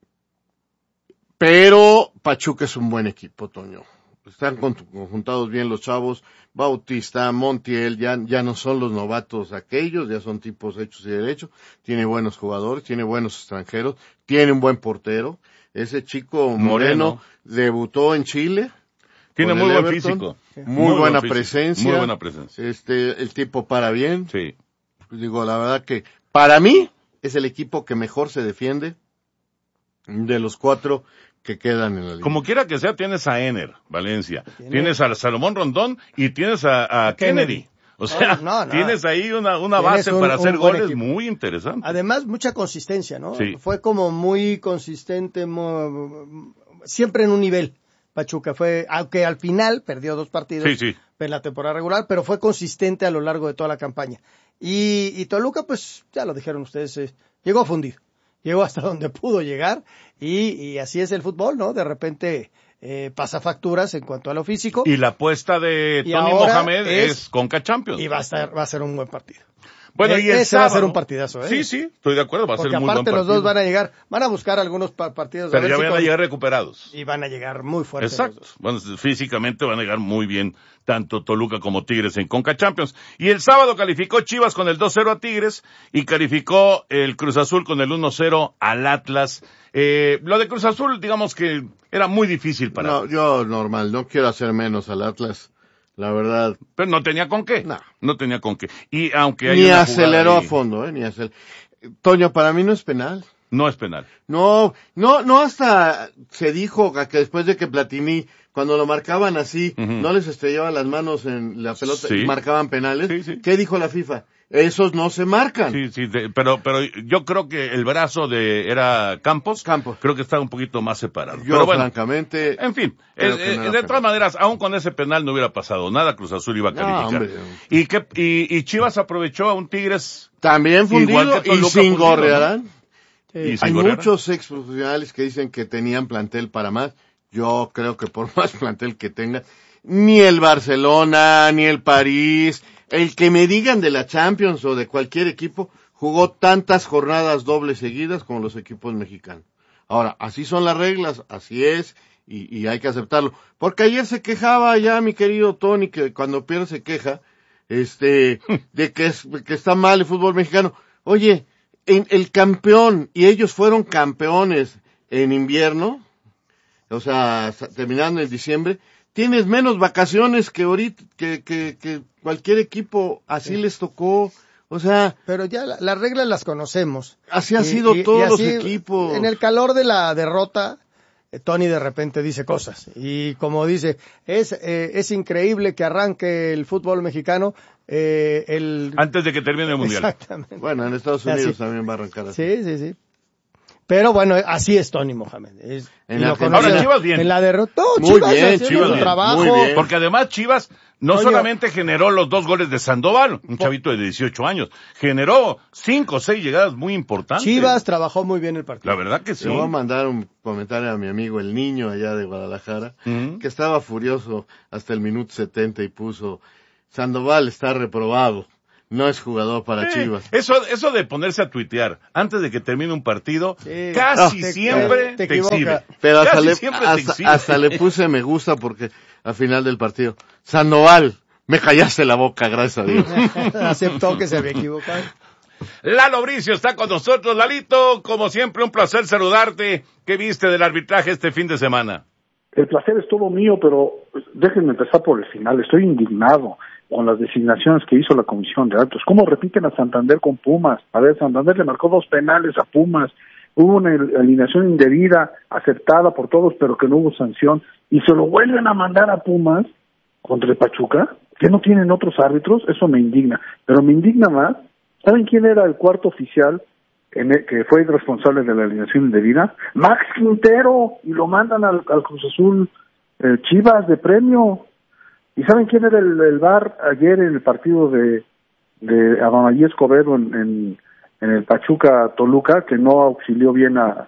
Pero Pachuca es un buen equipo, Toño. Están conjuntados bien los chavos. Bautista, Montiel, ya no son los novatos aquellos, ya son tipos hechos y derechos. Tiene buenos jugadores, tiene buenos extranjeros, tiene un buen portero. Ese chico Moreno debutó en Chile. Tiene muy buen físico. Muy buena presencia. Muy buena presencia. El tipo para bien. Sí. Pues digo, la verdad que para mí es el equipo que mejor se defiende de los 4 que quedan en la liga. Como quiera que sea, tienes a Ener, Valencia. Tienes a Salomón Rondón y tienes a Kennedy. O sea, tienes ahí una base para hacer goles equipo. Muy interesante. Además, mucha consistencia, ¿no? Sí. Fue como muy consistente, siempre en un nivel. Pachuca fue, aunque al final perdió 2 partidos en la temporada regular, pero fue consistente a lo largo de toda la campaña. Y Toluca, pues, ya lo dijeron ustedes, llegó a fundir. Llegó hasta donde pudo llegar y así es el fútbol, ¿no? De repente pasa facturas en cuanto a lo físico. Y la apuesta de Tony Mohamed es Conca Champions. Y va a ser un buen partido. Bueno, y ese va a ser un partidazo, ¿eh? Sí, estoy de acuerdo, va a ser muy buen partido. Porque aparte los dos van a llegar, van a buscar algunos partidos. Pero ya van a llegar recuperados. Y van a llegar muy fuertes. Exacto. Bueno, físicamente van a llegar muy bien tanto Toluca como Tigres en Conca Champions. Y el sábado calificó Chivas con el 2-0 a Tigres y calificó el Cruz Azul con el 1-0 al Atlas. Lo de Cruz Azul, digamos que era muy difícil para... No, yo normal, no quiero hacer menos al Atlas. La verdad. Pero no tenía con qué. No tenía con qué. Y aunque hay ni aceleró a fondo, ni Toño, para mí no es penal. No es penal. No, hasta se dijo que después de que Platini, cuando lo marcaban así, no les estrellaban las manos en la pelota y marcaban penales. Sí. ¿Qué dijo la FIFA? Esos no se marcan. Sí, pero yo creo que el brazo era Campos. Creo que está un poquito más separado. Pero bueno, francamente. En fin, de todas maneras, aún con ese penal no hubiera pasado nada, Cruz Azul iba a calificar. Y Chivas aprovechó a un Tigres también fundido y sin Gorrearán. ¿No? Hay muchos exprofesionales que dicen que tenían plantel para más. Yo creo que por más plantel que tengan, ni el Barcelona, ni el París, el que me digan de la Champions o de cualquier equipo, jugó tantas jornadas dobles seguidas como los equipos mexicanos. Ahora, así son las reglas, así es, y hay que aceptarlo. Porque ayer se quejaba ya mi querido Tony, que cuando pierde se queja, de que está mal el fútbol mexicano. Oye, el campeón, y ellos fueron campeones en invierno, o sea, terminando en diciembre, tienes menos vacaciones que ahorita, que cualquier equipo, así les tocó, o sea. Pero ya las reglas las conocemos. Así ha sido todos los equipos. En el calor de la derrota, Tony de repente dice cosas, y como dice, es increíble que arranque el fútbol mexicano, antes de que termine el Mundial. Exactamente. Bueno, en Estados Unidos también va a arrancar así. Sí. Pero bueno, así es Tony Mohamed. Ahora Chivas bien. En la derrota, Chivas bien, trabajo. Muy bien. Porque además Chivas no solamente generó los 2 goles de Sandoval, un chavito de 18 años, generó 5 o 6 llegadas muy importantes. Chivas trabajó muy bien el partido. La verdad que sí. Le voy a mandar un comentario a mi amigo el Niño allá de Guadalajara, que estaba furioso hasta el minuto 70 y puso: Sandoval está reprobado. No es jugador para Chivas. Eso de ponerse a tuitear antes de que termine un partido, casi siempre te exhibe. Pero hasta le puse me gusta porque al final del partido, Sandoval, me callaste la boca, gracias a Dios. Aceptó que se había equivocado. Lalo Bricio está con nosotros. Lalito, como siempre, un placer saludarte. ¿Qué viste del arbitraje este fin de semana? El placer es todo mío, pero déjenme empezar por el final. Estoy indignado con las designaciones que hizo la Comisión de Árbitros. ¿Cómo repiten a Santander con Pumas? A ver, Santander le marcó 2 penales a Pumas. Hubo una alineación indebida, aceptada por todos, pero que no hubo sanción. Y se lo vuelven a mandar a Pumas contra el Pachuca, que no tienen otros árbitros. Eso me indigna. Pero me indigna más, ¿saben quién era el cuarto oficial que fue el responsable de la alineación indebida? Max Quintero, y lo mandan al Cruz Azul Chivas de premio. ¿Y saben quién era el VAR ayer en el partido de Adonai Escobedo en el Pachuca Toluca, que no auxilió bien a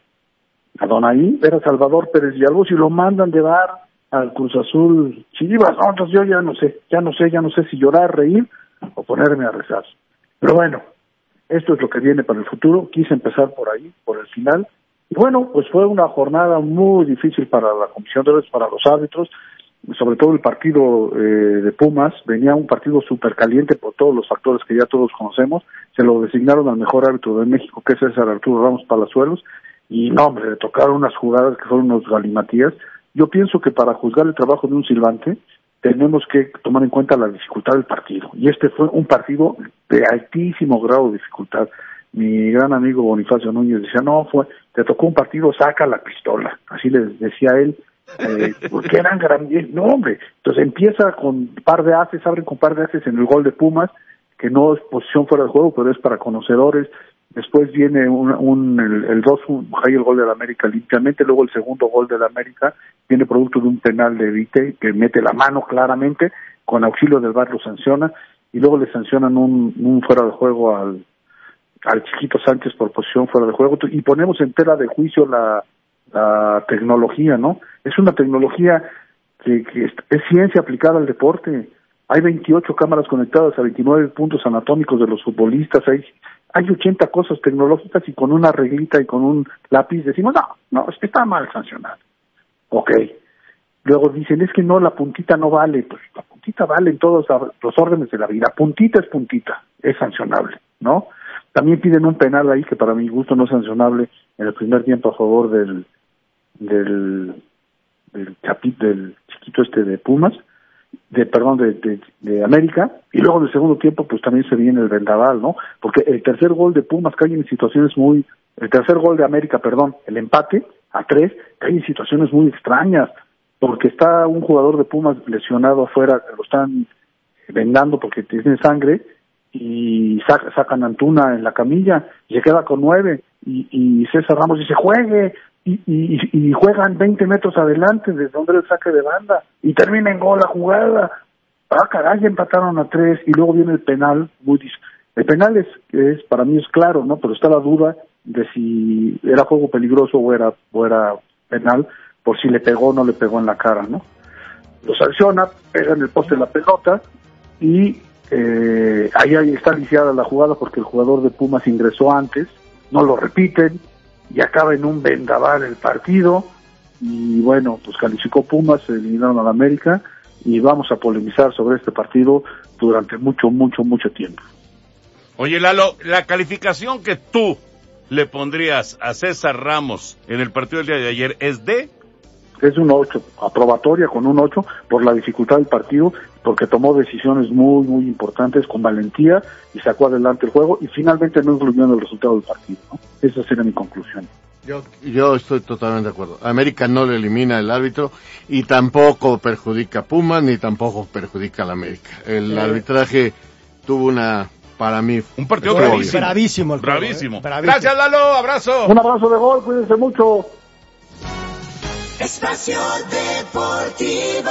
Adonai? Era Salvador Pérez Villalobos, y lo mandan de VAR al Cruz Azul Chivas. No, entonces yo ya no sé si llorar, reír o ponerme a rezar. Pero bueno, esto es lo que viene para el futuro. Quise empezar por ahí, por el final. Y bueno, pues fue una jornada muy difícil para la Comisión de Árbitros, para los árbitros, sobre todo el partido de Pumas. Venía un partido súper caliente por todos los factores que ya todos conocemos. Se lo designaron al mejor árbitro de México, que es César Arturo Ramos Palazuelos, y no, hombre, le tocaron unas jugadas que fueron unos galimatías. Yo pienso que para juzgar el trabajo de un silbante tenemos que tomar en cuenta la dificultad del partido, y este fue un partido de altísimo grado de dificultad. Mi gran amigo Bonifacio Núñez decía, te tocó un partido, saca la pistola, así les decía él, porque eran grandes. No, hombre, entonces empieza con un par de haces, abren con un par de haces en el gol de Pumas, que no es posición fuera de juego, pero es para conocedores. Después viene el 2-1, hay el gol de la América limpiamente. Luego el segundo gol de la América viene producto de un penal de Vite, que mete la mano claramente, con auxilio del VAR lo sanciona, y luego le sancionan un fuera de juego al Chiquito Sánchez por posición fuera de juego, y ponemos en tela de juicio la tecnología, ¿no? Es una tecnología que es ciencia aplicada al deporte. Hay 28 cámaras conectadas a 29 puntos anatómicos de los futbolistas, hay 80 cosas tecnológicas, y con una reglita y con un lápiz decimos, no, es que está mal sancionado. Ok. Luego dicen, es que no, la puntita no vale. Pues la puntita vale en todos los órdenes de la vida. Puntita es puntita, es sancionable, ¿no? También piden un penal ahí que para mi gusto no es sancionable en el primer tiempo a favor del chiquito de Pumas, de América, y luego en el segundo tiempo pues también se viene el vendaval, ¿no? Porque el tercer gol de Pumas cae en situaciones muy el tercer gol de América, el empate a 3, hay situaciones muy extrañas, porque está un jugador de Pumas lesionado afuera, lo están vendando porque tiene sangre, y sacan a Antuna en la camilla, y se queda con 9, y César Ramos dice, juegue, y juegan 20 metros adelante desde donde el saque de banda, y termina en gol la jugada. Caray, empataron a 3, y luego viene el penal. El penal es para mí es claro, ¿no? Pero está la duda de si era juego peligroso o era penal, por si le pegó o no le pegó en la cara, ¿no? Lo sanciona, pega en el poste la pelota, y ahí está lisiada la jugada porque el jugador de Pumas ingresó antes, no lo repiten, y acaba en un vendaval el partido, y bueno, pues calificó Pumas, se eliminaron a la América, y vamos a polemizar sobre este partido durante mucho tiempo. Oye, Lalo, la calificación que tú le pondrías a César Ramos en el partido del día de ayer es de... Es un 8, aprobatoria con un 8 por la dificultad del partido, porque tomó decisiones muy importantes con valentía y sacó adelante el juego, y finalmente no influyó en el resultado del partido, ¿no? Esa sería mi conclusión. Yo estoy totalmente de acuerdo. América no le elimina el árbitro, y tampoco perjudica a Pumas, ni tampoco perjudica a la América. El arbitraje tuvo para mí, un partido bravísimo. Bravísimo. Gracias, Lalo, abrazo. Un abrazo de gol, cuídense mucho. Espacio Deportivo.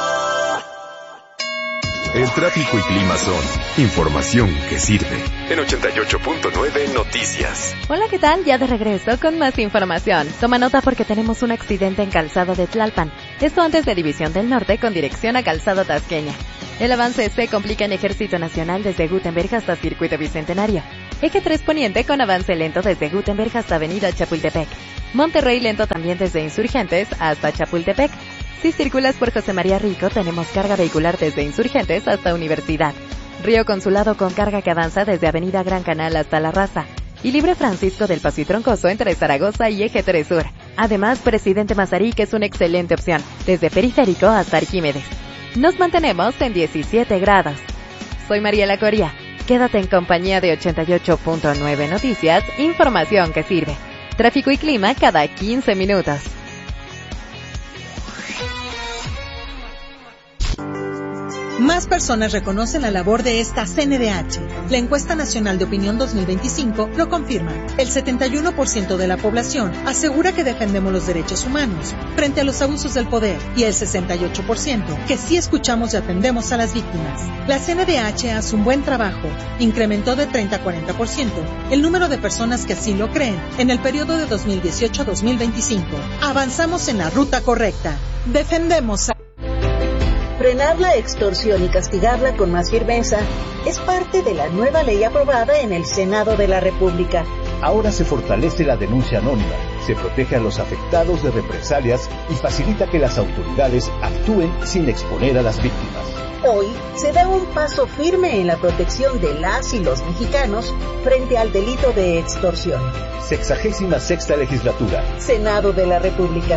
El tráfico y clima son información que sirve. En 88.9 Noticias. Hola, ¿qué tal? Ya de regreso con más información. Toma nota porque tenemos un accidente en Calzado de Tlalpan. Esto antes de División del Norte con dirección a Calzado Tasqueña. El avance se complica en Ejército Nacional desde Gutenberg hasta Circuito Bicentenario. Eje 3 Poniente con avance lento desde Gutenberg hasta Avenida Chapultepec. Monterrey lento también desde Insurgentes hasta Chapultepec. Si circulas por José María Rico, tenemos carga vehicular desde Insurgentes hasta Universidad. Río Consulado con carga que avanza desde Avenida Gran Canal hasta La Raza. Y Libre Francisco del Paso y Troncoso entre Zaragoza y Eje 3 Sur. Además, Presidente Mazarik es una excelente opción, desde Periférico hasta Arquímedes. Nos mantenemos en 17 grados. Soy Mariela Coria. Quédate en compañía de 88.9 Noticias, información que sirve. Tráfico y clima cada 15 minutos. Más personas reconocen la labor de esta CNDH. La encuesta nacional de opinión 2025 lo confirma. El 71% de la población asegura que defendemos los derechos humanos frente a los abusos del poder, y el 68% que sí escuchamos y atendemos a las víctimas. La CNDH hace un buen trabajo. Incrementó de 30 a 40% el número de personas que así lo creen en el periodo de 2018 a 2025. Avanzamos en la ruta correcta. Defendemos a... Frenar la extorsión y castigarla con más firmeza es parte de la nueva ley aprobada en el Senado de la República. Ahora se fortalece la denuncia anónima, se protege a los afectados de represalias y facilita que las autoridades actúen sin exponer a las víctimas. Hoy se da un paso firme en la protección de las y los mexicanos frente al delito de extorsión. 66ª Legislatura. Senado de la República.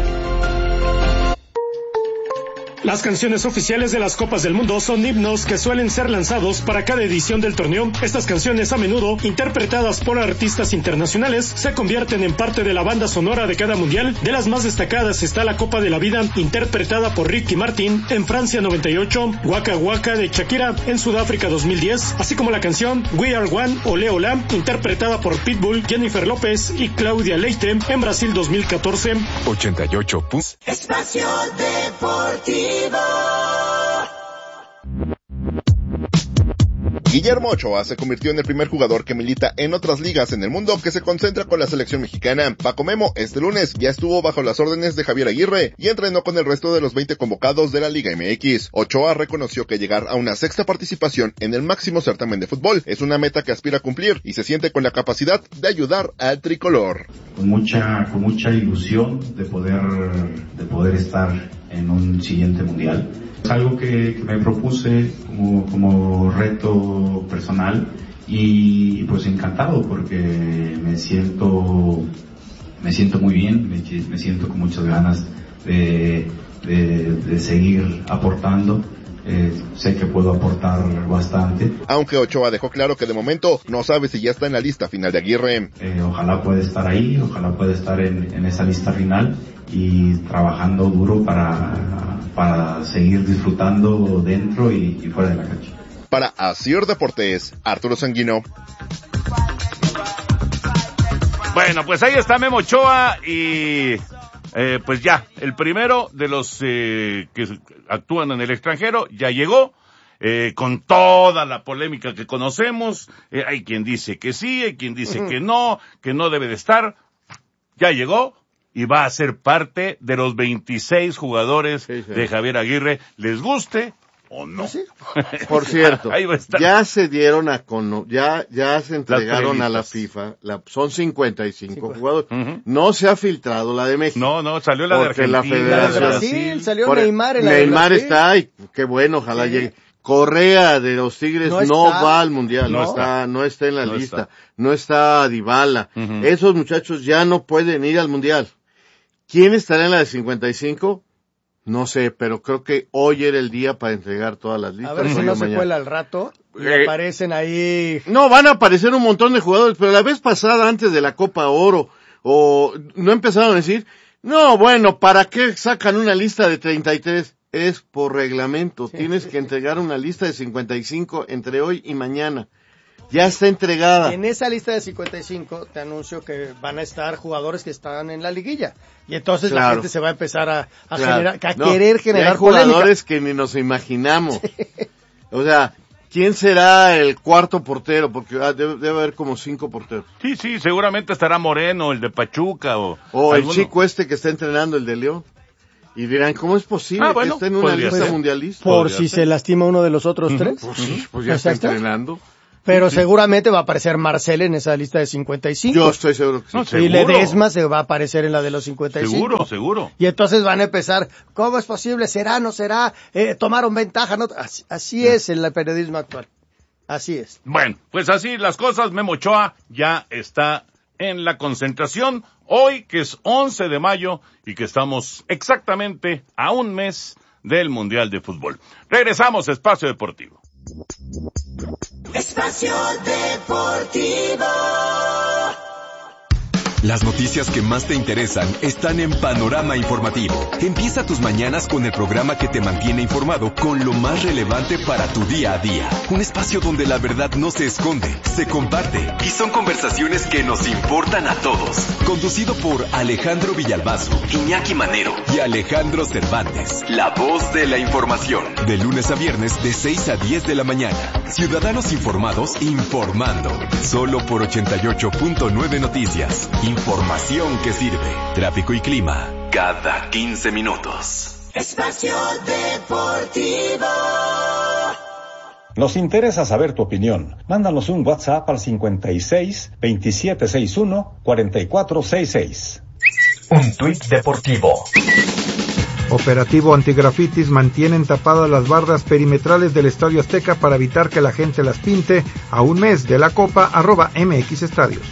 Las canciones oficiales de las Copas del Mundo son himnos que suelen ser lanzados para cada edición del torneo. Estas canciones, a menudo interpretadas por artistas internacionales, se convierten en parte de la banda sonora de cada mundial. De las más destacadas está la Copa de la Vida, interpretada por Ricky Martin en Francia 98, Waka Waka de Shakira en Sudáfrica 2010, así como la canción We Are One, Ole Ola, interpretada por Pitbull, Jennifer López y Claudia Leite en Brasil 2014. 88. Espacio Deportivo. Guillermo Ochoa se convirtió en el primer jugador que milita en otras ligas en el mundo que se concentra con la selección mexicana. Paco Memo este lunes ya estuvo bajo las órdenes de Javier Aguirre y entrenó con el resto de los 20 convocados de la Liga MX. Ochoa reconoció que llegar a una sexta participación en el máximo certamen de fútbol es una meta que aspira a cumplir y se siente con la capacidad de ayudar al tricolor. Con mucha ilusión de poder estar en un siguiente mundial. Es algo que me propuse como reto personal y pues encantado porque me siento muy bien, me siento con muchas ganas de seguir aportando sé que puedo aportar bastante. Aunque Ochoa dejó claro que de momento no sabe si ya está en la lista final de Aguirre. Ojalá pueda estar ahí, ojalá pueda estar en esa lista final y trabajando duro para seguir disfrutando dentro y fuera de la cancha. Para Asir Deportes, Arturo Sanguino. Bueno, pues ahí está Memo Ochoa y pues ya, el primero de los que actúan en el extranjero ya llegó, con toda la polémica que conocemos. Hay quien dice que sí, hay quien dice que no debe de estar. Ya llegó y va a ser parte de los 26 jugadores de Javier Aguirre, les guste o no. ¿Sí? Por cierto, ya se dieron ya se entregaron a la FIFA, son 55 jugadores. No se ha filtrado la de México. No, salió la de Argentina. La Federación. De Brasil, salió Neymar en la Neymar de está, y qué bueno, ojalá llegue. Correa de los Tigres no va al Mundial, no está en la lista. No está Dybala. Esos muchachos ya no pueden ir al Mundial. ¿Quién estará en la de 55? No sé, pero creo que hoy era el día para entregar todas las listas. A ver si no se cuela al rato. Y aparecen ahí. No, van a aparecer un montón de jugadores, pero la vez pasada, antes de la Copa Oro, no empezaron a decir, no, bueno, ¿para qué sacan una lista de 33? Es por reglamento. Tienes que entregar una lista de 55 entre hoy y mañana. Ya está entregada. En esa lista de 55 te anuncio que van a estar jugadores que están en la liguilla. Y entonces la gente se va a empezar a querer generar jugadores polémica. Que ni nos imaginamos. O sea, ¿quién será el cuarto portero? Porque debe haber como 5 porteros. Sí, seguramente estará Moreno, el de Pachuca o el chico que está entrenando, el de León. Y dirán, ¿cómo es posible que esté en una lista mundialista? Por si se lastima uno de los otros tres. Pues ya está entrenando. Pero seguramente va a aparecer Marcel en esa lista de 55. Yo estoy seguro que sí. Y Ledesma se va a aparecer en la de los 55. Seguro. Y entonces van a empezar, ¿cómo es posible? ¿Será, no será? ¿Tomaron ventaja? ¿No? Así es el periodismo actual. Así es. Bueno, pues así las cosas. Memo Ochoa ya está en la concentración. Hoy, que es 11 de mayo y que estamos exactamente a un mes del Mundial de Fútbol. Regresamos a Espacio Deportivo. Espacio Deportivo. Las noticias que más te interesan están en Panorama Informativo. Empieza tus mañanas con el programa que te mantiene informado con lo más relevante para tu día a día. Un espacio donde la verdad no se esconde, se comparte y son conversaciones que nos importan a todos. Conducido por Alejandro Villalbazo, Iñaki Manero y Alejandro Cervantes. La voz de la información. De lunes a viernes de 6 a 10 de la mañana. Ciudadanos informados informando. Solo por 88.9 Noticias. Información que sirve. Tráfico y clima cada 15 minutos. Espacio Deportivo. Nos interesa saber tu opinión. Mándanos un WhatsApp al 56 2761 4466. Un tuit deportivo. Operativo antigrafitis, mantienen tapadas las bardas perimetrales del Estadio Azteca para evitar que la gente las pinte. A un mes de la Copa, @MX Estadios.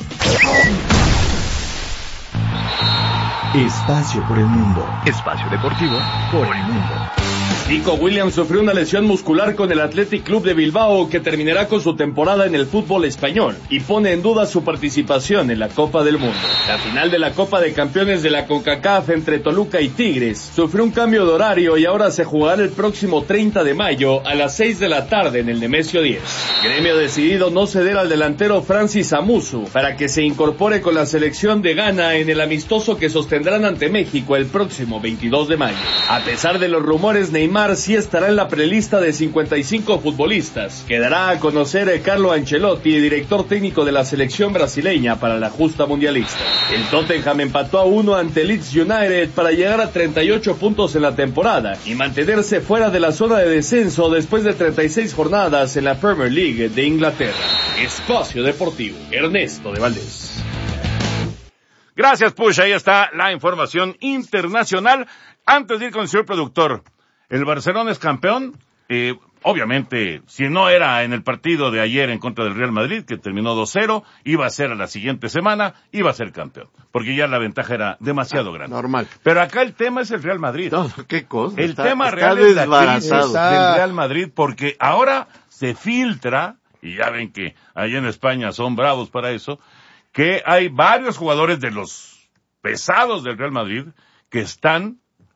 Espacio por el mundo. Espacio deportivo por el mundo. Nico Williams sufrió una lesión muscular con el Athletic Club de Bilbao que terminará con su temporada en el fútbol español y pone en duda su participación en la Copa del Mundo. La final de la Copa de Campeones de la CONCACAF entre Toluca y Tigres sufrió un cambio de horario y ahora se jugará el próximo 30 de mayo a las 6 de la tarde en el Nemesio 10. Gremio ha decidido no ceder al delantero Francis Amusu para que se incorpore con la selección de Ghana en el amistoso que sostendrán ante México el próximo 22 de mayo. A pesar de los rumores, Neymar sí estará en la prelista de 55 futbolistas. Quedará a conocer Carlo Ancelotti, director técnico de la selección brasileña para la justa mundialista. El Tottenham empató a 1 ante Leeds United para llegar a 38 puntos en la temporada y mantenerse fuera de la zona de descenso después de 36 jornadas en la Premier League de Inglaterra. Espacio Deportivo, Ernesto de Valdés. Gracias, Push. Ahí está la información internacional. Antes de ir con el señor productor, el Barcelona es campeón. obviamente, si no era en el partido de ayer en contra del Real Madrid, que terminó 2-0, iba a ser a la siguiente semana, iba a ser campeón, porque ya la ventaja era demasiado grande. Normal. Pero acá el tema es el Real Madrid. No, qué cosa. El está, tema está real es la crisis desbaratado. del Real Madrid, porque ahora se filtra, y ya ven que allá en España son bravos para eso, que hay varios jugadores de los pesados del Real Madrid que están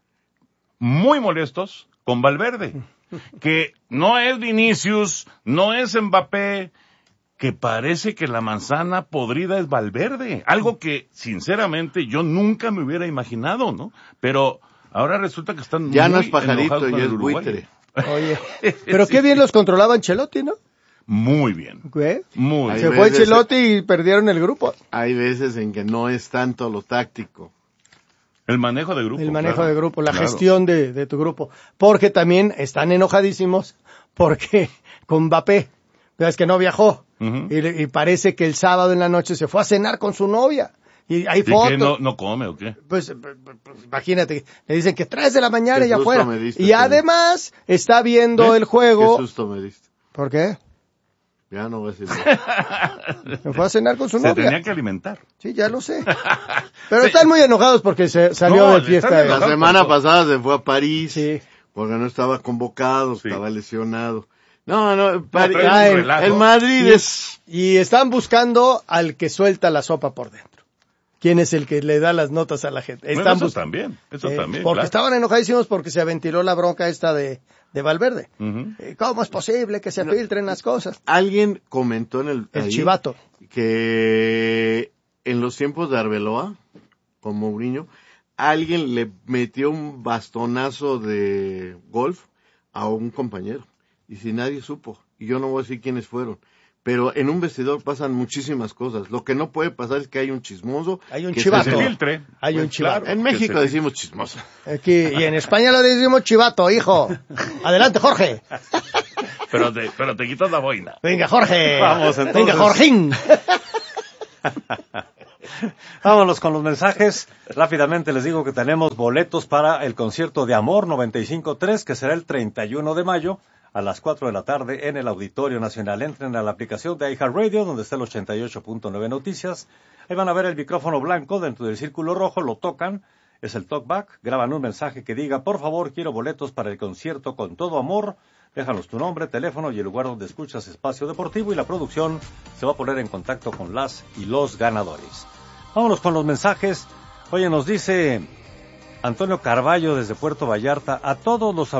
muy molestos con Valverde. Que no es Vinicius, no es Mbappé, que parece que la manzana podrida es Valverde. Algo que, sinceramente, yo nunca me hubiera imaginado, ¿no? Pero ahora resulta que están ya muy no es pajarito, enojados ya es con el buitre. Oye, pero qué bien los controlaba Ancelotti, ¿no? Muy bien. ¿Qué? Muy bien. Se fue Ancelotti y perdieron el grupo. Hay veces en que no es tanto lo táctico. El manejo de grupo. El manejo de grupo, la gestión de tu grupo. Porque también están enojadísimos porque con Mbappé, es que no viajó. Y parece que el sábado en la noche se fue a cenar con su novia. Y hay fotos. ¿Y qué, no come o qué? Pues imagínate, le dicen que 3 de la mañana y afuera. Diste, y además está viendo el juego. Qué susto me diste. ¿Por qué? Ya no voy a decir nada. Se fue a cenar con su novia. Se tenía que alimentar. Sí, ya lo sé. Pero están muy enojados porque se salió de fiesta. La semana pasada se fue a París. Sí. Porque no estaba convocado, estaba lesionado. No, el Madrid es... Y están buscando al que suelta la sopa por dentro. ¿Quién es el que le da las notas a la gente? Eso también. Porque claro. estaban enojadísimos porque se ventiló la bronca esta de Valverde. ¿Cómo es posible que se filtren las cosas? Alguien comentó en el chivato que en los tiempos de Arbeloa, con Mourinho, alguien le metió un bastonazo de golf a un compañero. Y si nadie supo, y yo no voy a decir quiénes fueron. Pero en un vestidor pasan muchísimas cosas. Lo que no puede pasar es que hay un chismoso. Hay un chivato. Se filtre. Hay un chivato. Claro, en México decimos chismoso. Aquí, y en España lo decimos chivato, hijo. Adelante, Jorge. Pero te quitas la boina. Venga, Jorge. Vamos, entonces. Venga, Jorgín. Vámonos con los mensajes. Rápidamente les digo que tenemos boletos para el concierto de Amor 95.3, que será el 31 de mayo. A las 4 de la tarde en el Auditorio Nacional. Entren a la aplicación de iHeartRadio, donde está el 88.9 Noticias. Ahí van a ver el micrófono blanco dentro del círculo rojo, lo tocan, es el talkback, graban un mensaje que diga, por favor, quiero boletos para el concierto con todo amor. Déjanos tu nombre, teléfono y el lugar donde escuchas Espacio Deportivo y la producción se va a poner en contacto con las y los ganadores. Vámonos con los mensajes. Oye, nos dice Antonio Carballo desde Puerto Vallarta, a todos los